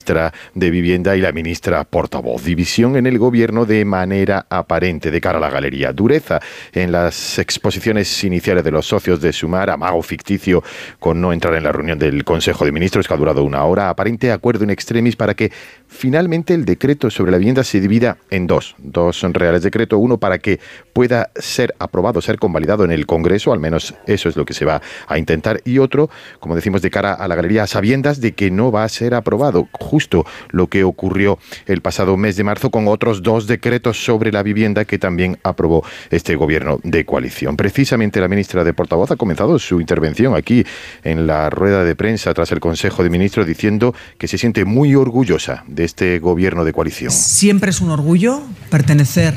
de Vivienda y la ministra portavoz. División en el gobierno de manera aparente de cara a la galería. Dureza en las exposiciones iniciales de los socios de Sumar, amago ficticio con no entrar en la reunión del Consejo de Ministros que ha durado 1 hora, aparente acuerdo in extremis para que finalmente el decreto sobre la vivienda se divida en dos reales decretos, uno para que pueda ser aprobado, ser convalidado en el Congreso, al menos eso es lo que se va a intentar, y otro, como decimos, de cara a la galería, a sabiendas de que no va a ser aprobado. Justo lo que ocurrió el pasado mes de marzo con otros 2 decretos sobre la vivienda que también aprobó este gobierno de coalición. Precisamente la ministra de Portavoz ha comenzado su intervención aquí en la rueda de prensa tras el Consejo de Ministros diciendo que se siente muy orgullosa de este gobierno de coalición. Siempre es un orgullo pertenecer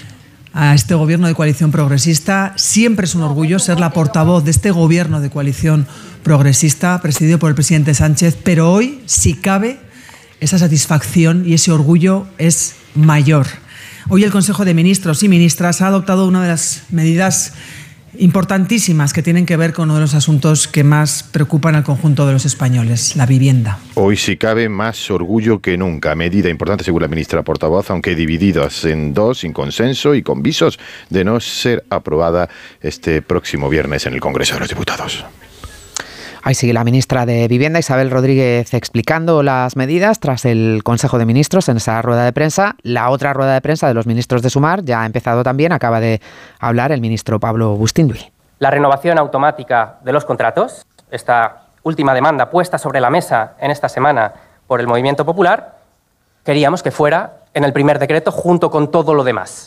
a este gobierno de coalición progresista. Siempre es un orgullo ser la portavoz de este gobierno de coalición progresista presidido por el presidente Sánchez, pero hoy, si cabe, esa satisfacción y ese orgullo es mayor. Hoy el Consejo de Ministros y Ministras ha adoptado una de las medidas importantísimas que tienen que ver con uno de los asuntos que más preocupan al conjunto de los españoles, la vivienda. Hoy, si cabe, más orgullo que nunca. Medida importante, según la ministra portavoz, aunque divididas en 2, sin consenso y con visos de no ser aprobada este próximo viernes en el Congreso de los Diputados. Ahí sigue la ministra de Vivienda, Isabel Rodríguez, explicando las medidas tras el Consejo de Ministros en esa rueda de prensa. La otra rueda de prensa de los ministros de Sumar ya ha empezado también, acaba de hablar el ministro Pablo Bustinduy. La renovación automática de los contratos, esta última demanda puesta sobre la mesa en esta semana por el Movimiento Popular, queríamos que fuera en el primer decreto junto con todo lo demás.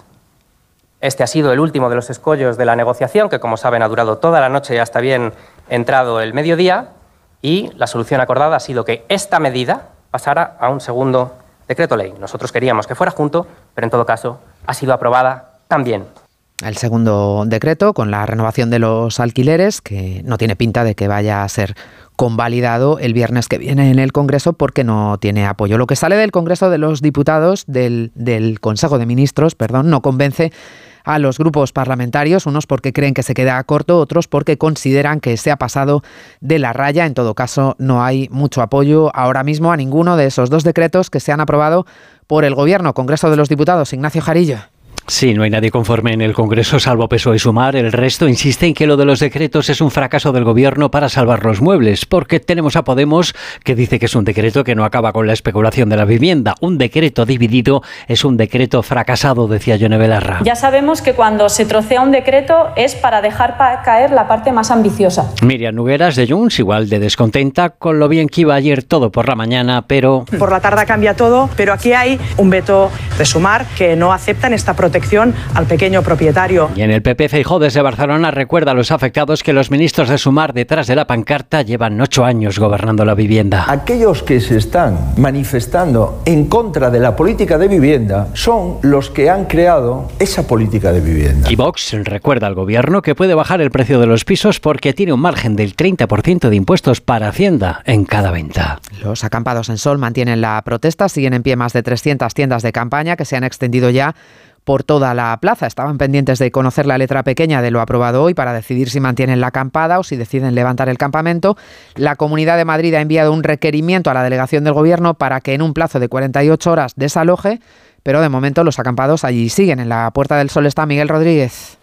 Este ha sido el último de los escollos de la negociación, que como saben ha durado toda la noche y hasta bien entrado el mediodía, y la solución acordada ha sido que esta medida pasara a un segundo decreto ley. Nosotros queríamos que fuera junto, pero en todo caso ha sido aprobada también. El segundo decreto con la renovación de los alquileres, que no tiene pinta de que vaya a ser convalidado el viernes que viene en el Congreso porque no tiene apoyo. Lo que sale del Congreso de los Diputados, del Consejo de Ministros, no convence a los grupos parlamentarios, unos porque creen que se queda corto, otros porque consideran que se ha pasado de la raya. En todo caso, no hay mucho apoyo ahora mismo a ninguno de esos 2 decretos que se han aprobado por el Gobierno. Congreso de los Diputados, Ignacio Jarillo. Sí, no hay nadie conforme en el Congreso, salvo PSOE y Sumar. El resto insiste en que lo de los decretos es un fracaso del Gobierno para salvar los muebles, porque tenemos a Podemos, que dice que es un decreto que no acaba con la especulación de la vivienda. Un decreto dividido es un decreto fracasado, decía Yone Belarra. Ya sabemos que cuando se trocea un decreto es para dejar caer la parte más ambiciosa. Miriam Nogueras, de Junts, igual de descontenta con lo bien que iba ayer todo por la mañana, pero... Por la tarde cambia todo, pero aquí hay un veto de Sumar que no aceptan esta protección al pequeño propietario. Y en el PP, Feijóo desde Barcelona recuerda a los afectados que los ministros de Sumar detrás de la pancarta llevan 8 años gobernando la vivienda. Aquellos que se están manifestando en contra de la política de vivienda son los que han creado esa política de vivienda. Y Vox recuerda al gobierno que puede bajar el precio de los pisos porque tiene un margen del 30% de impuestos para Hacienda en cada venta. Los acampados en Sol mantienen la protesta, siguen en pie más de 300 tiendas de campaña que se han extendido ya por toda la plaza. Estaban pendientes de conocer la letra pequeña de lo aprobado hoy para decidir si mantienen la acampada o si deciden levantar el campamento. La Comunidad de Madrid ha enviado un requerimiento a la delegación del Gobierno para que en un plazo de 48 horas desaloje, pero de momento los acampados allí siguen. En la Puerta del Sol está Miguel Rodríguez.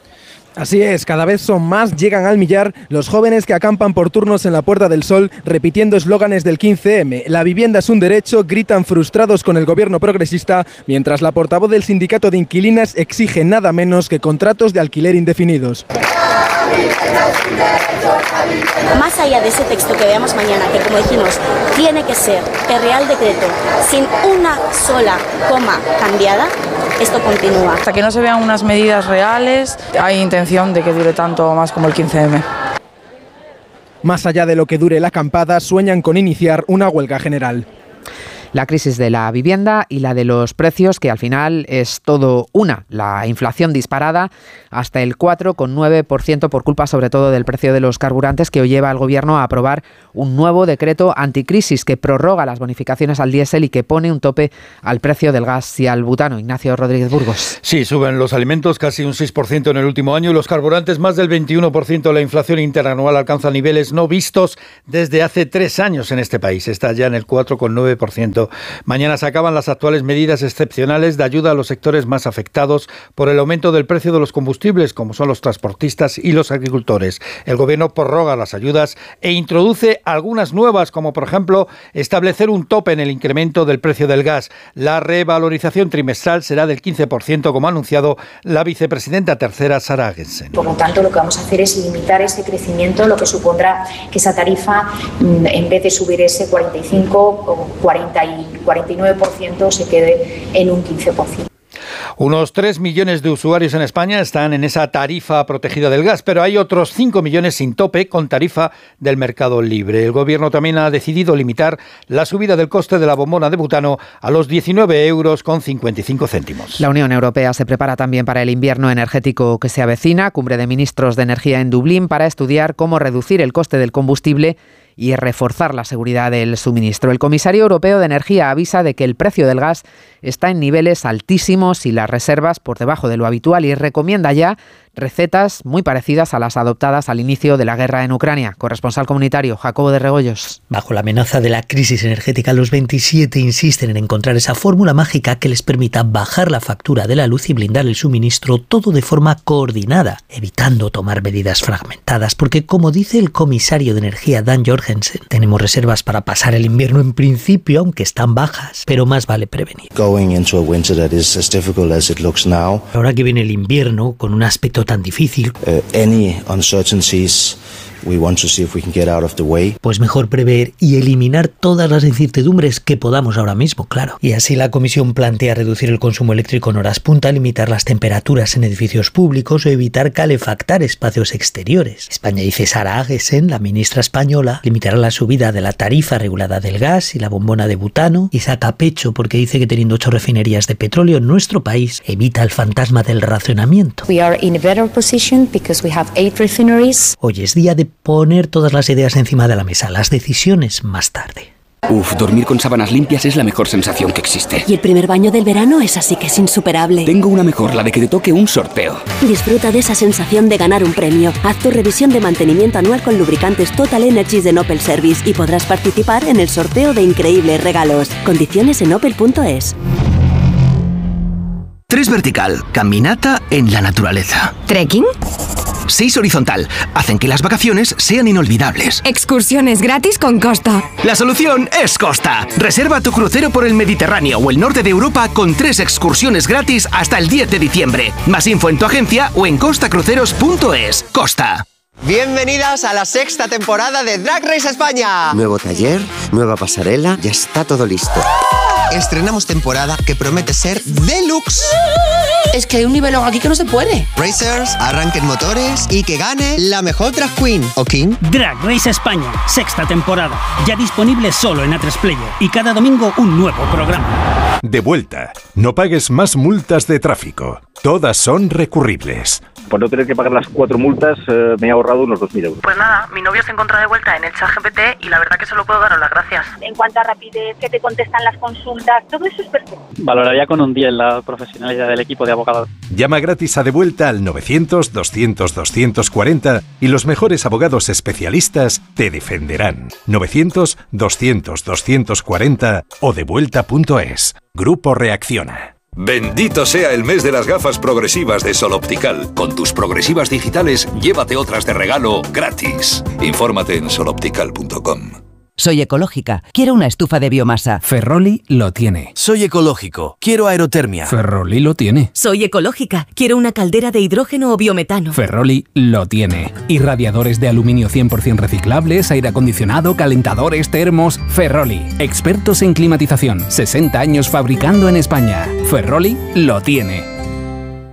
Así es, cada vez son más, llegan al millar los jóvenes que acampan por turnos en la Puerta del Sol repitiendo eslóganes del 15M. La vivienda es un derecho, gritan frustrados con el gobierno progresista, mientras la portavoz del sindicato de inquilinas exige nada menos que contratos de alquiler indefinidos. Más allá de ese texto que veamos mañana, que como dijimos, tiene que ser el Real Decreto sin una sola coma cambiada, esto continúa. Hasta que no se vean unas medidas reales, hay intención de que dure tanto o más como el 15M. Más allá de lo que dure la acampada, sueñan con iniciar una huelga general. La crisis de la vivienda y la de los precios, que al final es todo una. La inflación disparada hasta el 4,9% por culpa sobre todo del precio de los carburantes, que hoy lleva al Gobierno a aprobar un nuevo decreto anticrisis que prorroga las bonificaciones al diésel y que pone un tope al precio del gas y al butano. Ignacio Rodríguez Burgos. Sí, suben los alimentos casi un 6% en el último año y los carburantes más del 21%. La inflación interanual alcanza niveles no vistos desde hace 3 años en este país. Está ya en el 4,9%. Mañana se acaban las actuales medidas excepcionales de ayuda a los sectores más afectados por el aumento del precio de los combustibles, como son los transportistas y los agricultores. El Gobierno prorroga las ayudas e introduce algunas nuevas, como por ejemplo establecer un tope en el incremento del precio del gas. La revalorización trimestral será del 15%, como ha anunciado la vicepresidenta tercera, Sara Agesen. Por lo tanto, lo que vamos a hacer es limitar ese crecimiento, lo que supondrá que esa tarifa, en vez de subir ese 45 o 40 y 49%, se quede en un 15%. Unos 3 millones de usuarios en España están en esa tarifa protegida del gas, pero hay otros 5 millones sin tope con tarifa del mercado libre. El Gobierno también ha decidido limitar la subida del coste de la bombona de butano a los 19,55 €. La Unión Europea se prepara también para el invierno energético que se avecina. Cumbre de ministros de energía en Dublín para estudiar cómo reducir el coste del combustible y reforzar la seguridad del suministro. El comisario europeo de Energía avisa de que el precio del gas está en niveles altísimos y las reservas por debajo de lo habitual, y recomienda ya recetas muy parecidas a las adoptadas al inicio de la guerra en Ucrania. Corresponsal comunitario Jacobo de Regoyos. Bajo la amenaza de la crisis energética, los 27 insisten en encontrar esa fórmula mágica que les permita bajar la factura de la luz y blindar el suministro, todo de forma coordinada, evitando tomar medidas fragmentadas, porque como dice el comisario de Energía Dan Jorgensen, tenemos reservas para pasar el invierno en principio, aunque están bajas, pero más vale prevenir. Ahora que viene el invierno con un aspecto tan difícil, pues mejor prever y eliminar todas las incertidumbres que podamos ahora mismo, claro. Y así la Comisión plantea reducir el consumo eléctrico en horas punta, limitar las temperaturas en edificios públicos o evitar calefactar espacios exteriores. España, dice Sara Agesen, la ministra española, limitará la subida de la tarifa regulada del gas y la bombona de butano, y saca pecho porque dice que teniendo 8 refinerías de petróleo en nuestro país evita el fantasma del racionamiento. Hoy es día de poner todas las ideas encima de la mesa, las decisiones más tarde. Dormir con sábanas limpias es la mejor sensación que existe. Y el primer baño del verano es así que es insuperable. Tengo una mejor, la de que te toque un sorteo. Disfruta de esa sensación de ganar un premio. Haz tu revisión de mantenimiento anual con lubricantes Total Energies de Opel Service y podrás participar en el sorteo de increíbles regalos. Condiciones en opel.es. 3 vertical, caminata en la naturaleza. ¿Trekking? 6 horizontal, hacen que las vacaciones sean inolvidables. Excursiones gratis con Costa. La solución es Costa. Reserva tu crucero por el Mediterráneo o el norte de Europa con 3 excursiones gratis hasta el 10 de diciembre. Más info en tu agencia o en costacruceros.es. Costa. Bienvenidas a la 6ª temporada de Drag Race España. Nuevo taller, nueva pasarela, ya está todo listo. Estrenamos temporada que promete ser deluxe. Es que hay un nivel aquí que no se puede. Racers, arranquen motores y que gane la mejor drag queen o king. Drag Race España, 6ª temporada. Ya disponible solo en A3 Player y cada domingo un nuevo programa. De vuelta. No pagues más multas de tráfico. Todas son recurribles. Por no tener que pagar las 4 multas, me he ahorrado unos 2.000 euros. Pues nada, mi novio se encuentra de vuelta en el ChatGPT y la verdad que solo puedo daros las gracias. En cuanto a rapidez, que te contestan las consultas, todo eso es perfecto. Valoraría con un 10 la profesionalidad del equipo de abogados. Llama gratis a De Vuelta al 900-200-240 y los mejores abogados especialistas te defenderán. 900-200-240 o devuelta.es. Grupo Reacciona. Bendito sea el mes de las gafas progresivas de Sol Optical. Con tus progresivas digitales, llévate otras de regalo gratis. Infórmate en soloptical.com. Soy ecológica, quiero una estufa de biomasa. Ferroli lo tiene. Soy ecológico, quiero aerotermia. Ferroli lo tiene. Soy ecológica, quiero una caldera de hidrógeno o biometano. Ferroli lo tiene. Y radiadores de aluminio 100% reciclables, aire acondicionado, calentadores, termos. Ferroli, expertos en climatización, 60 años fabricando en España. Ferroli lo tiene.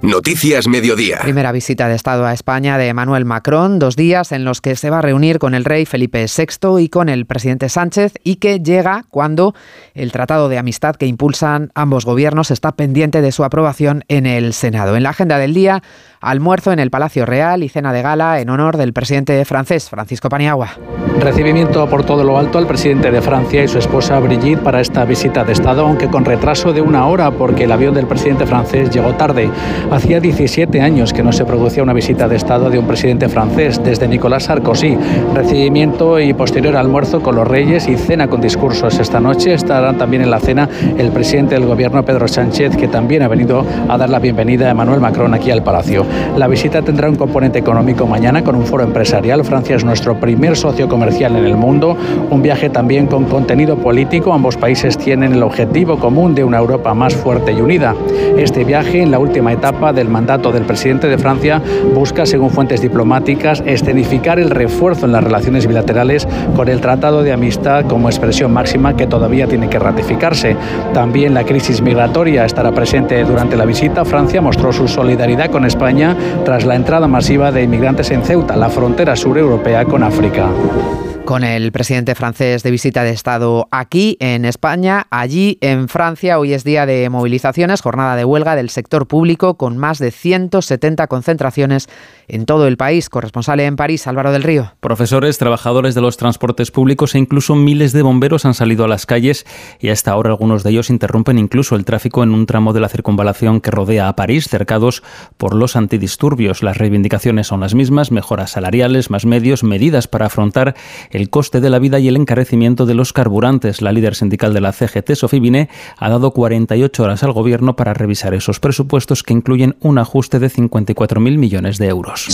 Noticias Mediodía. Primera visita de Estado a España de Emmanuel Macron, 2 días en los que se va a reunir con el rey Felipe VI y con el presidente Sánchez, y que llega cuando el tratado de amistad que impulsan ambos gobiernos está pendiente de su aprobación en el Senado. En la agenda del día, almuerzo en el Palacio Real y cena de gala en honor del presidente francés, Francisco Paniagua. Recibimiento por todo lo alto al presidente de Francia y su esposa Brigitte para esta visita de Estado, aunque con retraso de 1 hora porque el avión del presidente francés llegó tarde. Hacía 17 años que no se producía una visita de Estado de un presidente francés, desde Nicolas Sarkozy. Recibimiento y posterior almuerzo con los reyes y cena con discursos. Esta noche estarán también en la cena el presidente del gobierno, Pedro Sánchez, que también ha venido a dar la bienvenida a Emmanuel Macron aquí al Palacio. La visita tendrá un componente económico mañana con un foro empresarial. Francia es nuestro primer socio comercial en el mundo. Un viaje también con contenido político. Ambos países tienen el objetivo común de una Europa más fuerte y unida. Este viaje, en la última etapa del mandato del presidente de Francia, busca, según fuentes diplomáticas, escenificar el refuerzo en las relaciones bilaterales con el Tratado de Amistad como expresión máxima que todavía tiene que ratificarse. También la crisis migratoria estará presente durante la visita. Francia mostró su solidaridad con España tras la entrada masiva de inmigrantes en Ceuta, la frontera sureuropea con África. Con el presidente francés de visita de Estado aquí en España, allí en Francia. Hoy es día de movilizaciones, jornada de huelga del sector público con más de 170 concentraciones en todo el país. Corresponsal en París, Álvaro del Río. Profesores, trabajadores de los transportes públicos e incluso miles de bomberos han salido a las calles y a esta hora algunos de ellos interrumpen incluso el tráfico en un tramo de la circunvalación que rodea a París, cercados por los antidisturbios. Las reivindicaciones son las mismas: mejoras salariales, más medios, medidas para afrontar el coste de la vida y el encarecimiento de los carburantes. La líder sindical de la CGT, Sophie Binet, ha dado 48 horas al gobierno para revisar esos presupuestos que incluyen un ajuste de 54.000 millones de euros.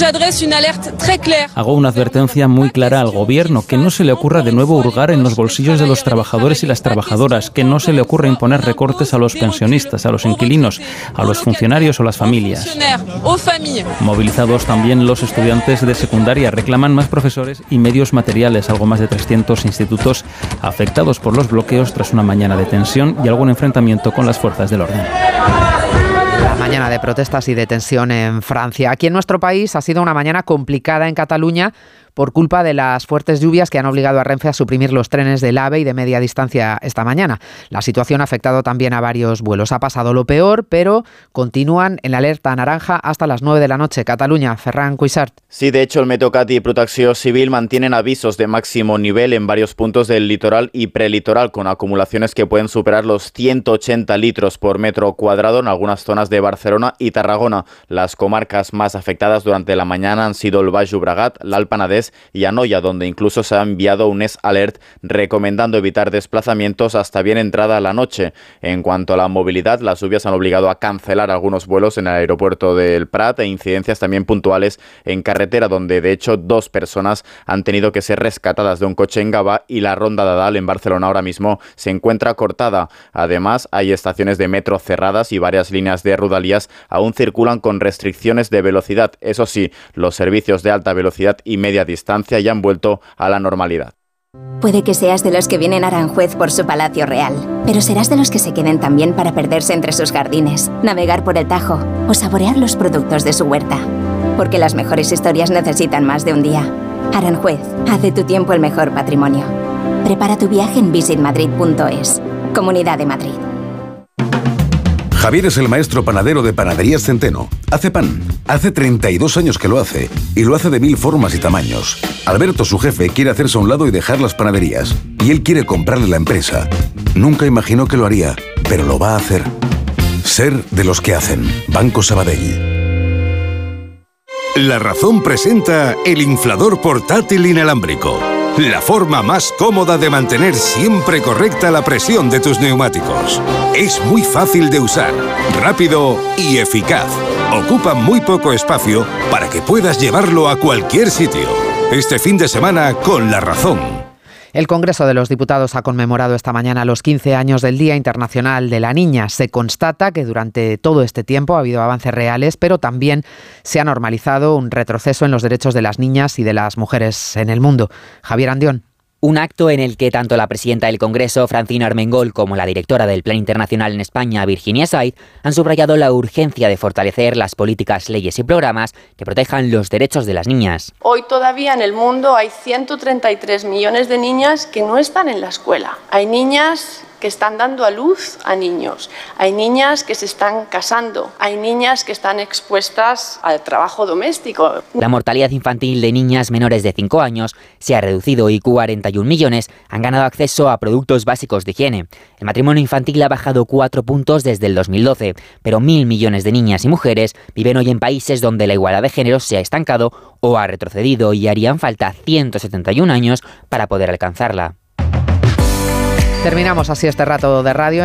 Hago una advertencia muy clara al gobierno: que no se le ocurra de nuevo hurgar en los bolsillos de los trabajadores y las trabajadoras, que no se le ocurra imponer recortes a los pensionistas, a los inquilinos, a los funcionarios o las familias. Movilizados también los estudiantes de secundaria reclaman más profesores y medios materiales. Algo más de 300 institutos afectados por los bloqueos tras una mañana de tensión y algún enfrentamiento con las fuerzas del orden. La mañana de protestas y de tensión en Francia. Aquí en nuestro país ha sido una mañana complicada en Cataluña por culpa de las fuertes lluvias que han obligado a Renfe a suprimir los trenes del AVE y de media distancia esta mañana. La situación ha afectado también a varios vuelos. Ha pasado lo peor, pero continúan en la alerta naranja hasta las 9 de la noche. Cataluña, Ferran Cuixart. Sí, de hecho, el Metrocat y Protecció Civil mantienen avisos de máximo nivel en varios puntos del litoral y prelitoral, con acumulaciones que pueden superar los 180 litros por metro cuadrado en algunas zonas de Barcelona y Tarragona. Las comarcas más afectadas durante la mañana han sido el Baix Llobregat, l'Alt Penedès y Anoia, donde incluso se ha enviado un alert recomendando evitar desplazamientos hasta bien entrada la noche. En cuanto a la movilidad, las lluvias han obligado a cancelar algunos vuelos en el aeropuerto del Prat e incidencias también puntuales en carretera, donde de hecho 2 personas han tenido que ser rescatadas de un coche en Gavà, y la ronda de Adal en Barcelona ahora mismo se encuentra cortada. Además, hay estaciones de metro cerradas y varias líneas de Rodalies aún circulan con restricciones de velocidad. Eso sí, los servicios de alta velocidad y media distancia ya han vuelto a la normalidad. Puede que seas de los que vienen a Aranjuez por su palacio real, pero serás de los que se queden también para perderse entre sus jardines, navegar por el Tajo o saborear los productos de su huerta. Porque las mejores historias necesitan más de un día. Aranjuez, haz de tu tiempo el mejor patrimonio. Prepara tu viaje en visitmadrid.es. Comunidad de Madrid. Javier es el maestro panadero de Panaderías Centeno. Hace pan. Hace 32 años que lo hace. Y lo hace de 1000 formas y tamaños. Alberto, su jefe, quiere hacerse a un lado y dejar las panaderías. Y él quiere comprarle la empresa. Nunca imaginó que lo haría, pero lo va a hacer. Ser de los que hacen. Banco Sabadell. La Razón presenta el inflador portátil inalámbrico. La forma más cómoda de mantener siempre correcta la presión de tus neumáticos. Es muy fácil de usar, rápido y eficaz. Ocupa muy poco espacio para que puedas llevarlo a cualquier sitio. Este fin de semana con La Razón. El Congreso de los Diputados ha conmemorado esta mañana los 15 años del Día Internacional de la Niña. Se constata que durante todo este tiempo ha habido avances reales, pero también se ha normalizado un retroceso en los derechos de las niñas y de las mujeres en el mundo. Javier Andión. Un acto en el que tanto la presidenta del Congreso, Francina Armengol, como la directora del Plan Internacional en España, Virginia Said, han subrayado la urgencia de fortalecer las políticas, leyes y programas que protejan los derechos de las niñas. Hoy todavía en el mundo hay 133 millones de niñas que no están en la escuela. Hay niñas que están dando a luz a niños, hay niñas que se están casando, hay niñas que están expuestas al trabajo doméstico. La mortalidad infantil de niñas menores de 5 años se ha reducido y 41 millones han ganado acceso a productos básicos de higiene. El matrimonio infantil ha bajado 4 puntos desde el 2012, pero 1.000 millones de niñas y mujeres viven hoy en países donde la igualdad de género se ha estancado o ha retrocedido y harían falta 171 años para poder alcanzarla. Terminamos así este rato de radio.